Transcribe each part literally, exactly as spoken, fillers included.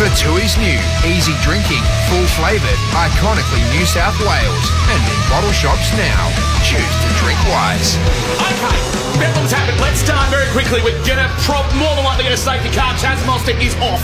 For Tui's new, easy drinking, full flavoured, iconically New South Wales, and in bottle shops now. Choose to drink wise. Okay, Bedlam's happened. Let's start very quickly. We're gonna prop more than likely get a safety car. Chaz Mostert is off.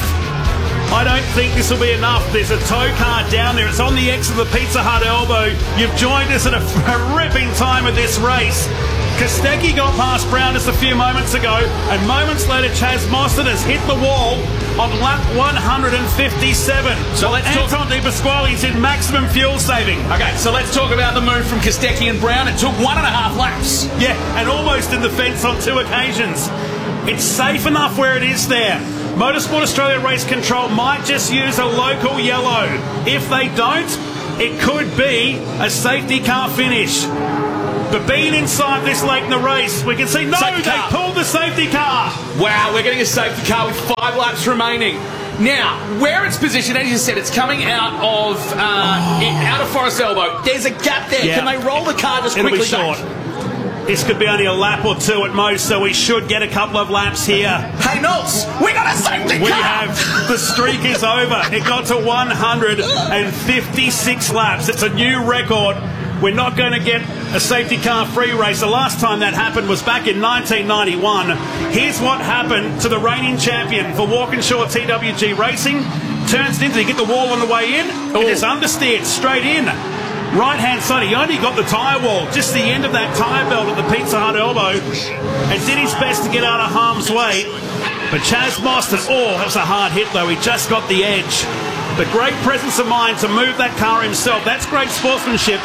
I don't think this will be enough. There's a tow car down there. It's on the exit of the Pizza Hut elbow. You've joined us at a, a ripping time of this race. Kostecki got past Brown just a few moments ago, and moments later Chaz Mostert has hit the wall on lap one hundred fifty-seven. So let's Anton De Pasquale's in maximum fuel saving. Okay, so let's talk about the move from Kostecki and Brown. It took one and a half laps. Yeah, and almost in the fence on two occasions. It's safe enough where it is there. Motorsport Australia Race Control might just use a local yellow. If they don't, it could be a safety car finish. But being inside this late in the race, we can see, no, safety they car. pulled the safety car. Wow, we're getting a safety car with five laps remaining. Now, where it's positioned, as you said, it's coming out of uh, oh. out of Forest Elbow. There's a gap there. Yeah. Can they roll the car just It'll quickly be short. back? This could be only a lap or two at most, so we should get a couple of laps here. Hey, Knowles, we got a safety we car! We have. The streak is over. It got to one hundred fifty-six laps. It's a new record. We're not going to get a safety car free race. The last time that happened was back in nineteen ninety-one. Here's what happened to the reigning champion for Walkinshaw T W G Racing. Turns it into, you get the wall on the way in. It just understeered straight in. Right-hand side, he only got the tyre wall, just the end of that tyre belt at the Pizza Hut elbow, and did his best to get out of harm's way. But Chaz Mostert, oh, that was a hard hit though, he just got the edge. But great presence of mind to move that car himself. That's great sportsmanship.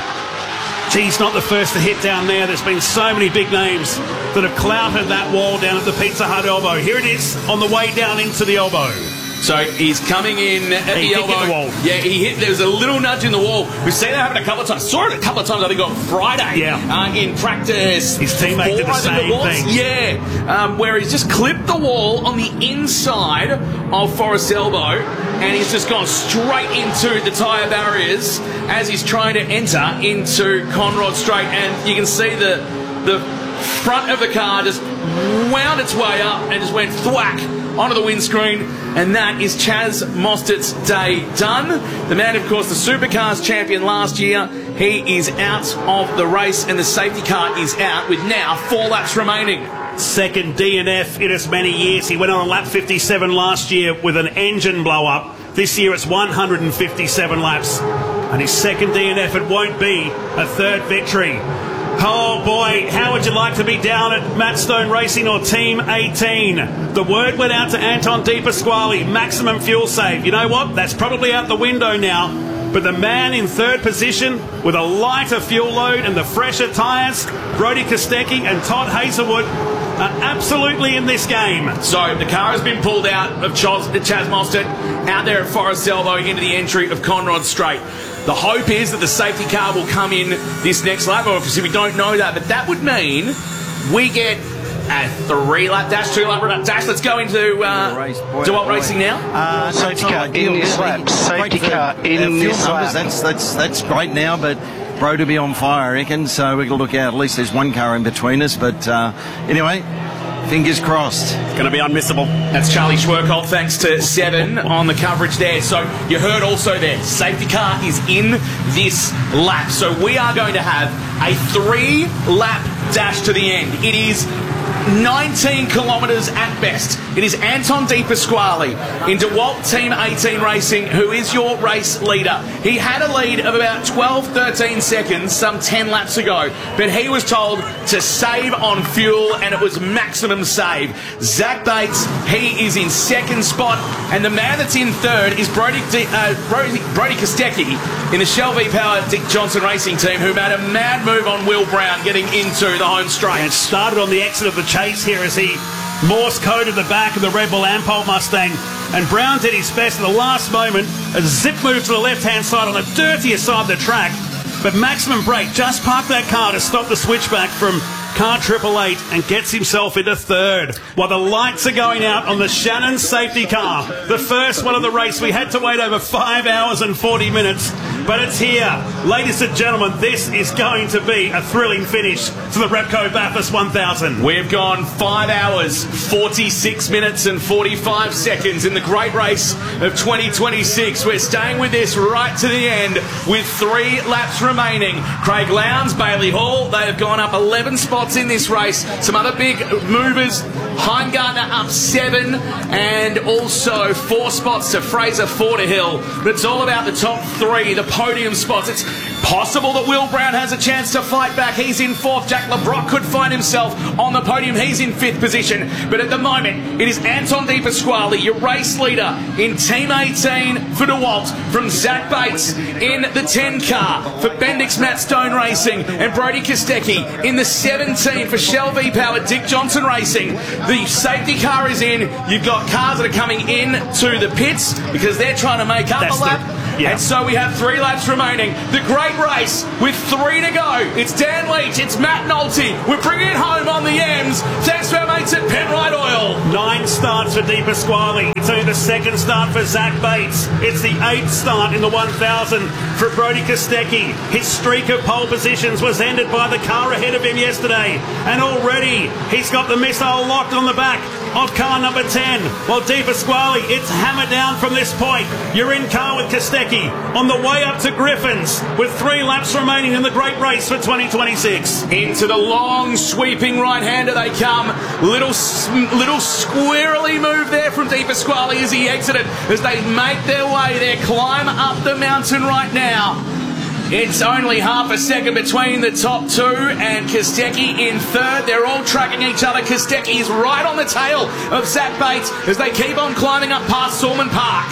Geez, not the first to hit down there. There's been so many big names that have clouted that wall down at the Pizza Hut elbow. Here it is on the way down into the elbow. So he's coming in at he the elbow. Hit the wall. Yeah, he hit. There was a little nudge in the wall. We've seen that happen a couple of times. Saw it a couple of times. I think on Friday. Yeah. Uh, in practice. His teammate Four, did the same thing. Yeah. Um, where he's just clipped the wall on the inside of Forest Elbow, and he's just gone straight into the tyre barriers as he's trying to enter into Conrod Straight, and you can see the the front of the car just wound its way up and just went thwack onto the windscreen, and that is Chaz Mostert's day done. The man, of course, the Supercars champion last year, he is out of the race, and the safety car is out with now four laps remaining. Second D N F in as many years. He went on lap fifty-seven last year with an engine blow up. This year it's one hundred fifty-seven laps, and his second D N F. It won't be a third victory. Oh boy, how would you like to be down at Matt Stone Racing or Team eighteen? The word went out to Anton De Pasquale, maximum fuel save. You know what? That's probably out the window now. But the man in third position with a lighter fuel load and the fresher tyres, Brodie Kostecki and Todd Hazelwood, are absolutely in this game. So the car has been pulled out of Chaz, Chaz Mostert out there at Forest Elbow into the entry of Conrod Straight. The hope is that the safety car will come in this next lap. Obviously, we don't know that, but that would mean we get a three-lap dash, two-lap dash. Let's go into uh, DeWalt Racing now. Uh, safety car in this lap. Safety car in this lap. That's, that's, that's great now, but Bro to be on fire, I reckon. So we're going to look out. At least there's one car in between us. But uh, anyway, fingers crossed. It's going to be unmissable. That's Charlie Schwerkolt, thanks to Seven on the coverage there. So you heard also there, safety car is in this lap. So we are going to have a three-lap dash to the end. It is nineteen kilometres at best. It is Anton De Pasquale in DeWalt Team eighteen Racing, who is your race leader. He had a lead of about twelve, thirteen seconds some ten laps ago, but he was told to save on fuel, and it was maximum save. Zach Bates, he is in second spot, and the man that's in third is Brodie, uh, Brodie, Brodie Kostecki in the Shell V-Power Dick Johnson Racing team, who made a mad move on Will Brown getting into the home straight. And started on the exit of the chase here as he Morse coded the back of the Red Bull Ampol Mustang, and Brown did his best at the last moment. A zip move to the left-hand side on the dirtier side of the track, but maximum brake just parked that car to stop the switchback from car triple eight and gets himself into third. While the lights are going out on the Shannon safety car, the first one of the race. We had to wait over five hours and forty minutes but it's here. Ladies and gentlemen, this is going to be a thrilling finish to the Repco Bathurst one thousand. We've gone five hours, forty-six minutes and forty-five seconds in the great race of twenty twenty-six. We're staying with this right to the end with three laps remaining. Craig Lowndes, Bailey Hall, they have gone up eleven spots in this race. Some other big movers, Heimgartner up seven, and also four spots to Fraser Forderhill. But it's all about the top three, the podium spots. It's possible that Will Brown has a chance to fight back. He's in fourth. Jack LeBrock could find himself on the podium. He's in fifth position. But at the moment, it is Anton De Pasquale, your race leader in Team eighteen for DeWalt, from Zach Bates in the ten car for Bendix Matt Stone Racing, and Brody Kostecki in the seventeen for Shell V-Power Dick Johnson Racing. The safety car is in. You've got cars that are coming in to the pits because they're trying to make up That's a lap. The, yeah. And so we have three laps remaining. The great race with three to go. It's Dan Leach, it's Matt Nolte. We're bringing it home on the M's. Thanks to our mates at Penrite Oil. Nine starts for De Pasquale. It's only the second start for Zach Bates. It's the eighth start in the one thousand for Brody Kostecki. His streak of pole positions was ended by the car ahead of him yesterday. And already he's got the missile locked on the back of car number ten. While De Pasquale, it's hammered down from this point. You're in car with Kostecki on the way up to Griffins with three laps remaining in the great race for twenty twenty-six. Into the long sweeping right-hander they come. Little little squirrely move there from De Pasquale as he exited, as they make their way, their climb up the mountain right now. It's only half a second between the top two, and Kostecki in third. They're all tracking each other. Kostecki is right on the tail of Zach Bates as they keep on climbing up past Salmon Park.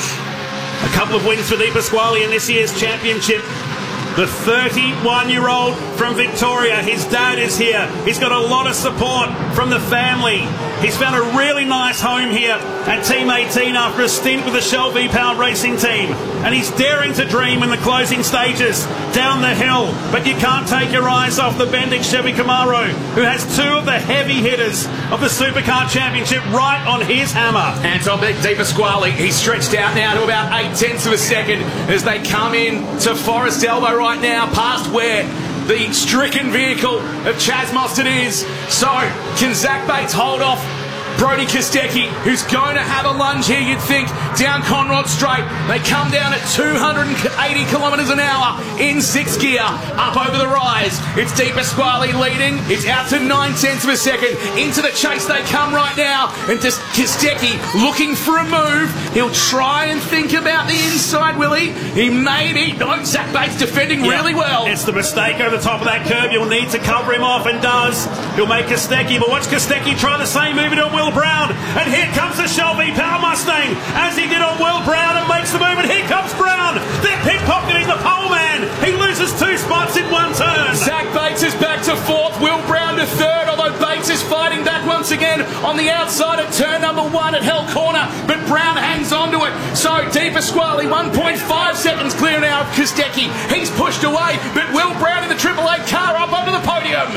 A couple of wins for De Pasquale in this year's championship. The thirty-one-year-old from Victoria, his dad is here. He's got a lot of support from the family. He's found a really nice home here at Team eighteen after a stint with the Shell V-Power Racing team. And he's daring to dream in the closing stages down the hill. But you can't take your eyes off the Bendix Chevy Camaro, who has two of the heavy hitters of the Supercar Championship right on his hammer. Anton De Pasquale, he's stretched out now to about eight tenths of a second as they come in to Forest Elbow right now, past where the stricken vehicle of Chaz Mostert is. So, can Zach Bates hold off Brody Kostecki, who's going to have a lunge here, you'd think, down Conrod Straight? They come down at two hundred eighty kilometres an hour in sixth gear, up over the rise. It's De Pasquale leading. It's out to nine tenths of a second. Into the chase they come right now, and just Kostecki looking for a move. He'll try and think about the inside, will he? He maybe. No, Zach Bates defending yeah, really well. It's the mistake over the top of that curb. You'll need to cover him off, and does. He'll make Kostecki, but watch Kostecki try the same move into Will Brown, and here comes the Shell V-Power Mustang, as he did on Will Brown, and makes the move, and here comes Brown. They're pickpocketing the pole man. He loses two spots in one turn. Zach Bates is back to fourth, Will Brown to third, although Bates is fighting back once again on the outside of turn number one at Hell Corner, but Brown hangs on to it. So De Pasquale, one point five seconds clear now of Kostecki. He's pushed away, but Will Brown in the Triple Eight car up onto the podium.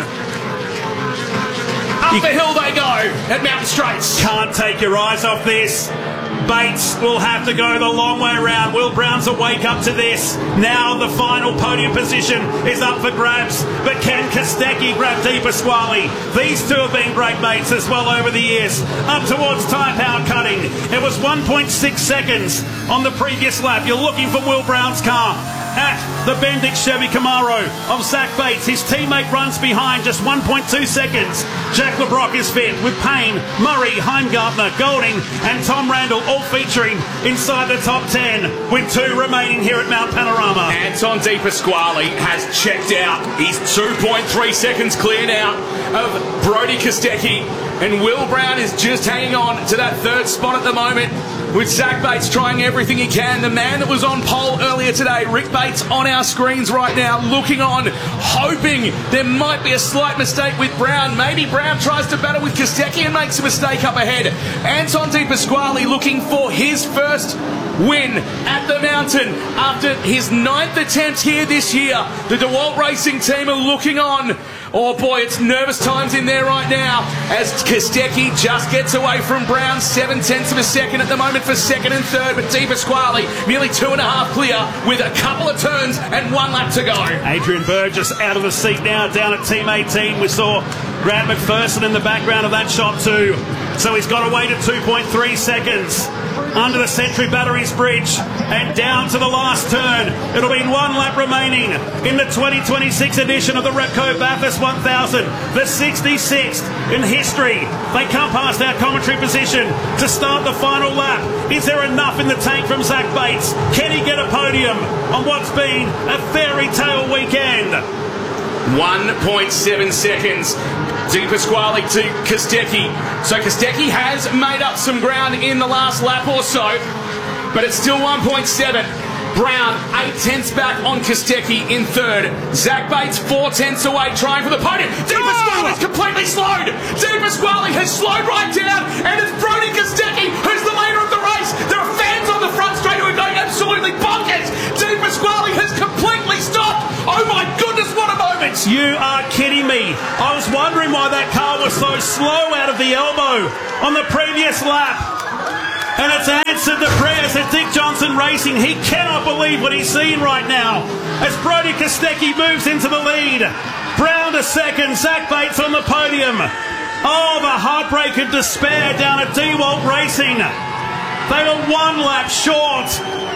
Up the hill they go at Mountain Straits. Can't take your eyes off this. Bates will have to go the long way round. Will Brown's awake up to this. Now the final podium position is up for grabs. But can Kostecki grab De Pasquale? These two have been great mates as well over the years. Up towards tyre power cutting. It was one point six seconds on the previous lap. You're looking for Will Brown's car at the Bendix Chevy Camaro of Zach Bates. His teammate runs behind just one point two seconds. Jack LeBrock is fifth with Payne, Murray, Heimgartner, Golding and Tom Randall all featuring inside the top ten with two remaining here at Mount Panorama. Anton De Pasquale has checked out. He's two point three seconds clear now of Brody Kostecki, and Will Brown is just hanging on to that third spot at the moment, with Zach Bates trying everything he can. The man that was on pole earlier today, Rick Bates, on our screens right now, looking on, hoping there might be a slight mistake with Brown. Maybe Brown tries to battle with Kostecki and makes a mistake up ahead. Anton De Pasquale looking for his first win at the mountain after his ninth attempt here this year. The DeWalt Racing team are looking on. Oh boy, it's nervous times in there right now as Kostecki just gets away from Brown. Seven tenths of a second at the moment for second and third, but Di Pasquale nearly two and a half clear with a couple of turns and one lap to go. Adrian Burgess out of the seat now, down at team eighteen. We saw Grant McPherson in the background of that shot too. So he's got away to two point three seconds. Under the Century Batteries Bridge and down to the last turn. It'll be one lap remaining in the twenty twenty-six edition of the Repco Bathurst one thousand, the sixty-sixth in history. They come past our commentary position to start the final lap. Is there enough in the tank from Zach Bates? Can he get a podium on what's been a fairy tale weekend? one point seven seconds. Di Pasquale to Kostecki. So Kostecki has made up some ground in the last lap or so, but it's still one point seven. Brown, eight tenths back on Kostecki in third. Zach Bates, four tenths away, trying for the podium. Di Pasquale is completely slowed. Di Pasquale has slowed right down, and it's Brodie Kostecki who's the leader of the race. There are fans on the front straight who are going absolutely bonkers. Di Pasquale has completely stopped. Oh my goodness, what a moment! You are kidding me. I was wondering why that car was so slow out of the elbow on the previous lap. And it's answered the prayers of Dick Johnson Racing. He cannot believe what he's seeing right now as Brodie Kostecki moves into the lead. Brown to second, Zach Bates on the podium. Oh, the heartbreak and despair down at DeWalt Racing. They were one lap short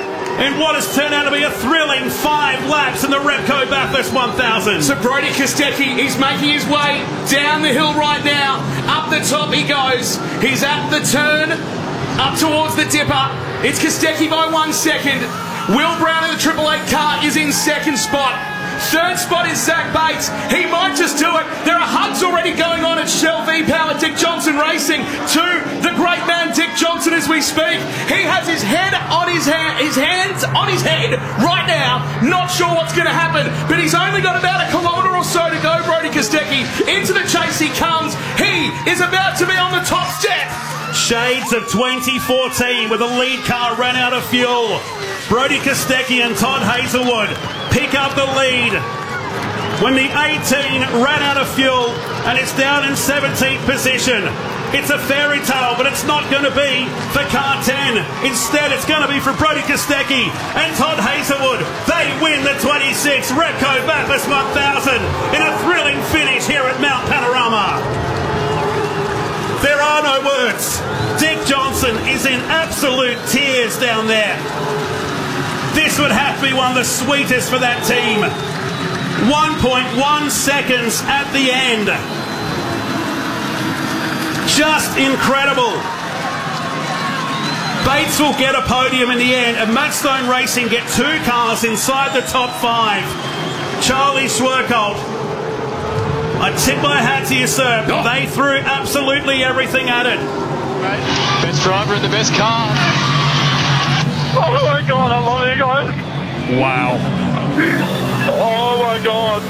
in what has turned out to be a thrilling five laps in the Repco Bathurst one thousand. So Brodie Kostecki, he's making his way down the hill right now. Up the top he goes. He's at the turn, up towards the dipper. It's Kostecki by one second. Will Brown in the Triple Eight car is in second spot. Third spot is Zach Bates. He might just do it. There are hugs already going on at Shell V-Power, Dick Johnson Racing, to the great man Dick Johnson as we speak. He has his head on his hand, his hands on his head right now. Not sure what's going to happen, but he's only got about a kilometre or so to go, Brodie Kostecki. Into the chase he comes. He is about to be on the top step. Shades of twenty fourteen with the lead car ran out of fuel. Brodie Kostecki and Todd Hazelwood pick up the lead when the eighteen ran out of fuel and it's down in seventeenth position. It's a fairy tale, but it's not going to be for car ten. Instead, it's going to be for Brodie Kostecki and Todd Hazelwood. They win the twenty-six Repco Bathurst one thousand in a thrilling finish here at Mount Panorama. There are no words. Dick Johnson is in absolute tears down there. This would have to be one of the sweetest for that team. one point one seconds at the end. Just incredible. Bates will get a podium in the end, and Madstone Racing get two cars inside the top five. Charlie Schwerkolt, I tip my hat to you, sir. Oh. They threw absolutely everything at it. Best driver in the best car. Oh my God, I love you guys. Wow. Oh my God.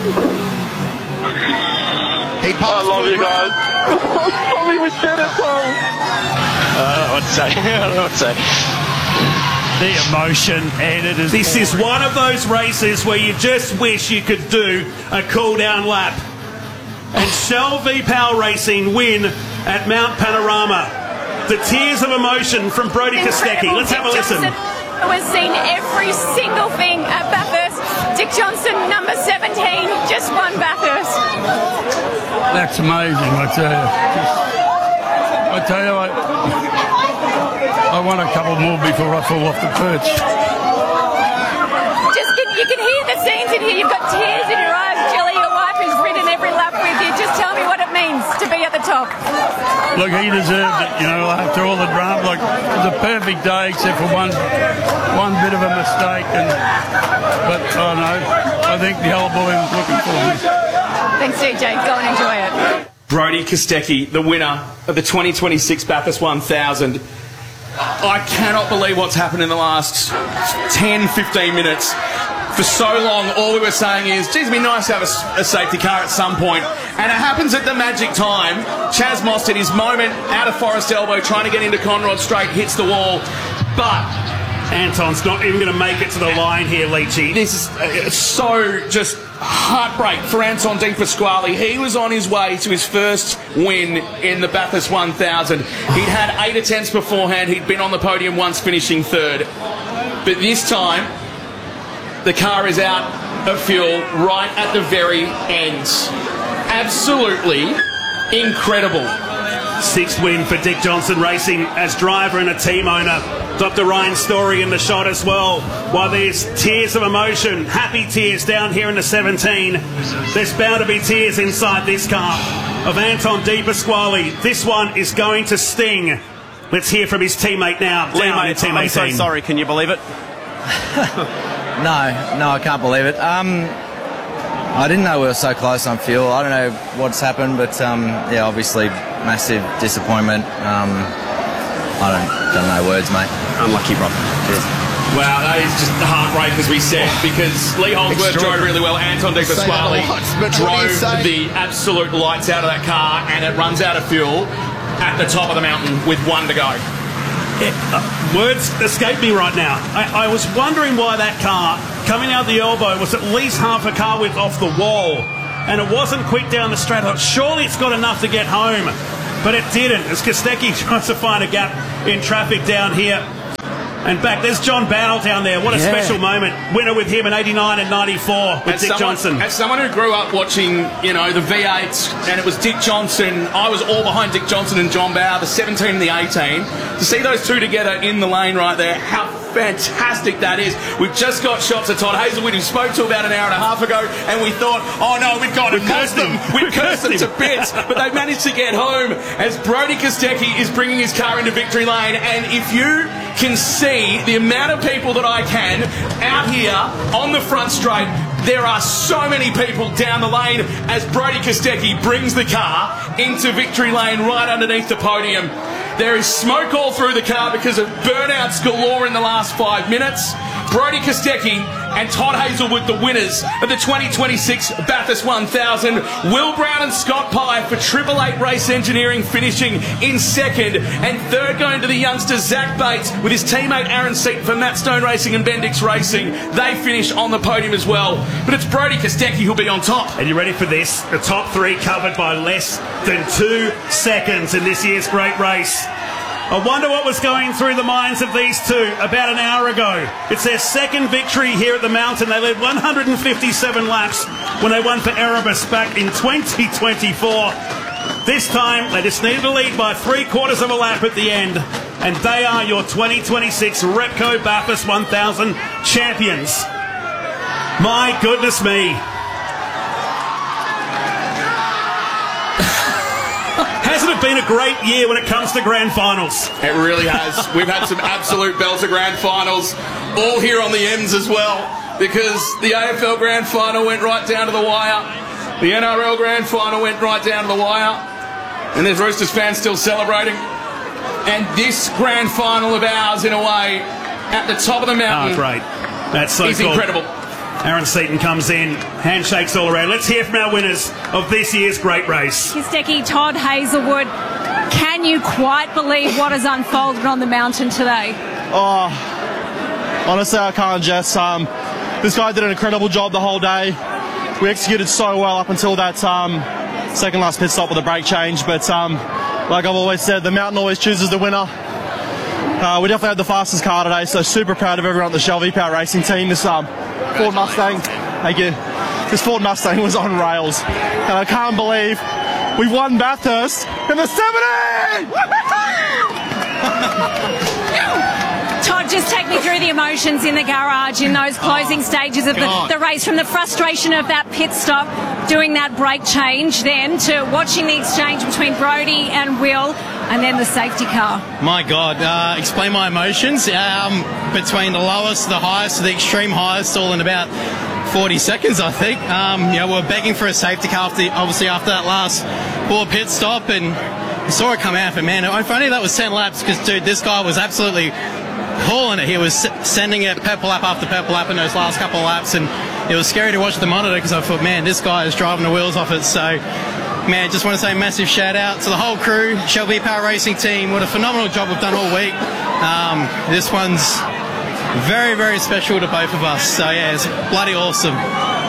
He I love you guys. Tommy, we said it, bro. Uh, I don't know what to say. I don't know what to say. The emotion, and it is. This is one of those races where you just wish you could do a cool down lap. And Shell V-Power Racing win at Mount Panorama. The tears of emotion from Brodie Kostecki. Let's have a listen. We've seen every single thing at Bathurst. Dick Johnson, number seventeen, just won Bathurst. That's amazing, I tell you. Just, I tell you, I, I want a couple more before I fall off the perch. Just can, you can hear the scenes in here. You've got tears in your eyes. Jilly, your wife, who's ridden every lap with you. Just tell me what it means to be at the top. Look, he deserved it, you know, after all the drama. Like, it was a perfect day except for one one bit of a mistake. And But, oh no, I think the old boy was looking for me. Thanks, D J. Go and enjoy it. Brodie Kostecki, the winner of the twenty twenty-six Bathurst one thousand. I cannot believe what's happened in the last ten, fifteen minutes. For so long, all we were saying is, geez, it'd be nice to have a, a safety car at some point. And it happens at the magic time. Chaz Mostert, his moment out of Forest Elbow, trying to get into Conrod Straight, hits the wall. But Anton's not even going to make it to the line here, Leachy. This is uh, so just heartbreak for Anton De Pasquale. He was on his way to his first win in the Bathurst one thousand. He'd had eight attempts beforehand. He'd been on the podium once, finishing third. But this time, the car is out of fuel right at the very end. Absolutely incredible. Sixth win for Dick Johnson Racing as driver and a team owner. Doctor Ryan Story in the shot as well. While there's tears of emotion, happy tears down here in the seventeen, there's bound to be tears inside this car of Anton De Pasquale. This one is going to sting. Let's hear from his teammate now. Lee, Down mate, in team I'm so eighteen. sorry. Can you believe it? No, no, I can't believe it. Um, I didn't know we were so close on fuel. I don't know what's happened, but um, yeah, obviously massive disappointment. Um, I don't, don't know words, mate. Unlucky, brother. Cheers. Wow, that is just a heartbreak, as we said, because Lee Holdsworth drove really well. Anton De Pasquale drove the absolute lights out of that car, and it runs out of fuel at the top of the mountain with one to go. It, uh, words escape me right now. I, I was wondering why that car, coming out the elbow, was at least half a car width off the wall, and it wasn't quick down the straight. I thought, surely it's got enough to get home, but it didn't, as Kostecki tries to find a gap in traffic down here. And back, there's John Battle down there. What a Yeah. special moment. Winner with him in eighty-nine and ninety-four with As Dick someone, Johnson. As someone who grew up watching, you know, the V eights, and it was Dick Johnson, I was all behind Dick Johnson and John Bauer, the seventeen and the eighteen. To see those two together in the lane right there, how fantastic that is. We've just got shots of Todd Hazelwood, who spoke to about an hour and a half ago, and we thought, oh no, we've got to curse them. We've cursed them to bits, but they managed to get home as Brodie Kostecki is bringing his car into victory lane. And if you can see the amount of people that I can out here on the front straight, there are so many people down the lane as Brodie Kostecki brings the car into victory lane right underneath the podium. There is smoke all through the car because of burnouts galore in the last five minutes. Brodie Kostecki and Todd Hazelwood, the winners of the twenty twenty-six Bathurst one thousand. Will Brown and Scott Pye for Triple Eight Race Engineering finishing in second. And third going to the youngster Zach Bates with his teammate Aaron Seaton for Matt Stone Racing and Bendix Racing. They finish on the podium as well. But it's Brodie Kostecki who'll be on top. And you ready for this? The top three covered by less than two seconds in this year's great race. I wonder what was going through the minds of these two about an hour ago. It's their second victory here at the Mountain. They led one hundred fifty-seven laps when they won for Erebus back in twenty twenty-four. This time, they just needed to lead by three quarters of a lap at the end. And they are your twenty twenty-six Repco Bathurst one thousand champions. My goodness me. Hasn't it been a great year when it comes to grand finals? It really has. We've had some absolute belter grand finals, all here on the M's as well, because the A F L grand final went right down to the wire, the N R L grand final went right down to the wire, and there's Roosters fans still celebrating. And this grand final of ours, in a way, at the top of the mountain, oh, great. That's so is cool. incredible. Aaron Seaton comes in, handshakes all around. Let's hear from our winners of this year's great race. Kostecki, Todd Hazelwood, can you quite believe what has unfolded on the mountain today? Oh, honestly, I can't just. Um, this guy did an incredible job the whole day. We executed so well up until that um, second last pit stop with a brake change. But um, like I've always said, the mountain always chooses the winner. Uh, we definitely had the fastest car today, so super proud of everyone at the Shell V-Power Racing team. This um, Ford Mustang, thank you. This Ford Mustang was on rails, and I can't believe we won Bathurst in the seventy! Todd, just take me through the emotions in the garage in those closing oh, stages of the, the race, from the frustration of that pit stop, doing that brake change, then to watching the exchange between Brodie and Will, and then the safety car. My God, uh, explain my emotions. Um, between the lowest, the highest, the extreme highest, all in about forty seconds, I think. Um, you know, we were begging for a safety car, after, obviously after that last poor pit stop, and we saw it come out. But man, if only that was ten laps, because dude, this guy was absolutely hauling it. He was sending it purple lap after purple lap in those last couple of laps, and it was scary to watch the monitor because I thought, man, this guy is driving the wheels off it. So, man, just want to say a massive shout out to the whole crew, Shell V-Power Racing team. What a phenomenal job we've done all week. Um, this one's very, very special to both of us. So, yeah, it's bloody awesome.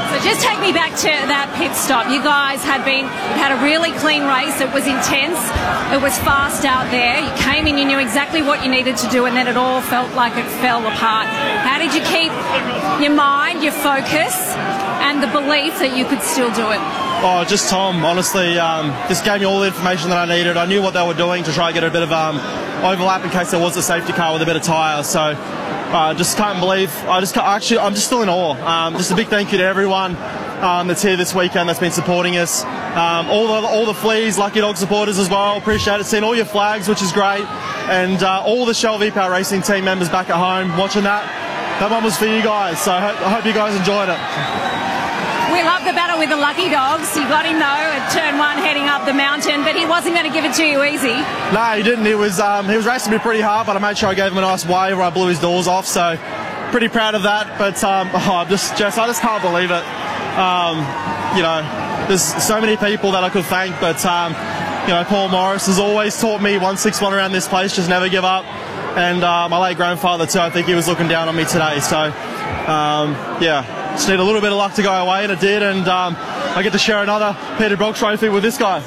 So just take me back to that pit stop. You guys had been had a really clean race. It was intense. It was fast out there. You came in, you knew exactly what you needed to do, and then it all felt like it fell apart. How did you keep your mind, your focus, and the belief that you could still do it? Oh, just Tom, honestly, um, just gave me all the information that I needed. I knew what they were doing to try and get a bit of um, overlap in case there was a safety car with a bit of tyre. So I uh, just can't believe, I just can't, actually, I'm just still in awe. Um, just a big thank you to everyone um, that's here this weekend that's been supporting us. Um, all the all the Fleas, Lucky Dog supporters as well, appreciate it. Seeing all your flags, which is great. And uh, all the Shell V-Power Racing team members back at home watching that. That one was for you guys, so I hope, I hope you guys enjoyed it. We love the battle with the Lucky Dogs. You got him though at turn one heading up the mountain, but he wasn't going to give it to you easy. No, he didn't. He was um, he was racing me pretty hard, but I made sure I gave him a nice wave where I blew his doors off. So pretty proud of that. But um, oh, just Jess, I just can't believe it. Um, you know, there's so many people that I could thank, but um, you know, Paul Morris has always taught me one six one around this place, just never give up. And uh, my late grandfather too. I think he was looking down on me today. So um, yeah. Just need a little bit of luck to go away, and it did, and um, I get to share another Peter Brock trophy with this guy.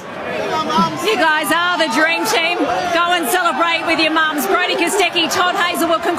You guys are the dream team. Go and celebrate with your mums. Brodie Kostecki, Todd Hazelwood.